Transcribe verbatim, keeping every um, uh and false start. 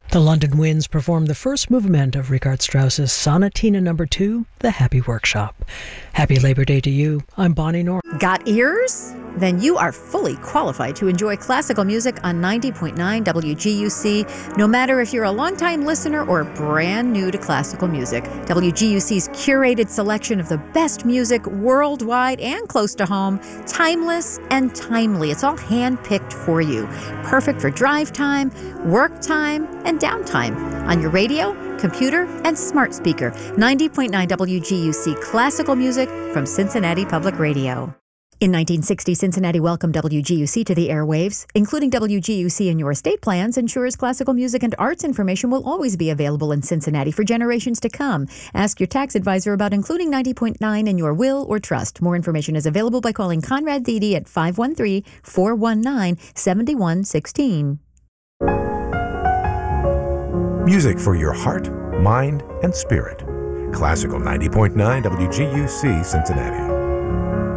The London Winds performed the first movement of Richard Strauss's Sonatina Number Two, The Happy Workshop. Happy Labor Day to you. I'm Bonnie Norr. Got ears? Then you are fully qualified to enjoy classical music on ninety point nine W G U C, no matter if you're a longtime listener or brand new to classical music. W G U C's curated selection of the best music worldwide and close to home, timeless and timely. It's all hand-picked for you. Perfect for drive time, work time, and downtime. On your radio, computer, and smart speaker. ninety point nine W G U C classical music from Cincinnati Public Radio. In nineteen sixty, Cincinnati welcomed W G U C to the airwaves. Including W G U C in your estate plans ensures classical music and arts information will always be available in Cincinnati for generations to come. Ask your tax advisor about including ninety point nine in your will or trust. More information is available by calling Conrad Thede at five one three, four one nine, seven one one six. Music for your heart, mind, and spirit. Classical ninety point nine W G U C Cincinnati.